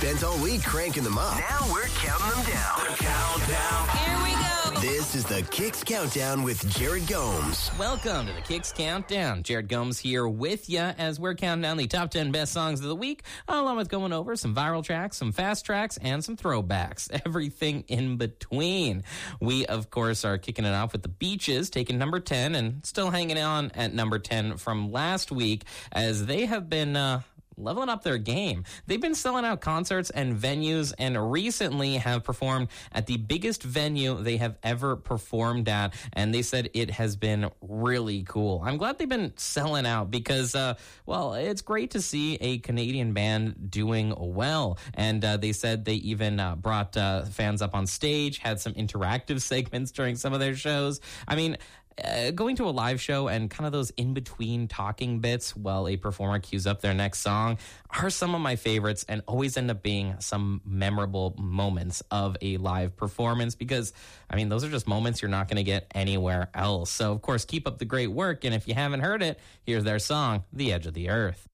Spent all week cranking them up. Now we're counting them down. The countdown. Here we go. This is the Kicks Countdown with Jared Gomes. Welcome to the Kicks Countdown. Jared Gomes here with you as we're counting down the top 10 best songs of the week, along with going over some viral tracks, some fast tracks, and some throwbacks. Everything in between. We, of course, are kicking it off with the Beaches, taking number 10 and still hanging on at number 10 from last week as they have been leveling up their game. They've been selling out concerts and venues and recently have performed at the biggest venue they have ever performed at, and they said it has been really cool. I'm glad they've been selling out because, well, it's great to see a Canadian band doing well, and they said they even brought fans up on stage, had some interactive segments during some of their shows. I mean, going to a live show and kind of those in-between talking bits while a performer cues up their next song are some of my favorites and always end up being some memorable moments of a live performance because, I mean, those are just moments you're not going to get anywhere else. So, of course, keep up the great work. And if you haven't heard it, here's their song, The Edge of the Earth.